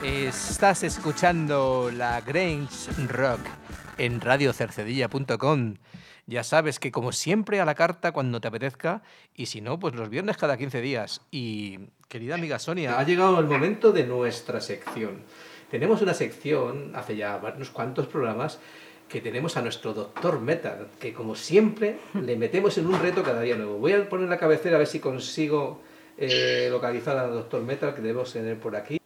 Estás escuchando la Grange Rock en radiocercedilla.com. Ya sabes que como siempre a la carta cuando te apetezca y si no, pues los viernes cada 15 días. Y querida amiga Sonia, ha llegado el momento de nuestra sección. Tenemos una sección, hace ya unos cuantos programas, que tenemos a nuestro Doctor Metal, que como siempre le metemos en un reto cada día nuevo. Voy a poner la cabecera a ver si consigo localizar al Doctor Metal, que debemos tener por aquí.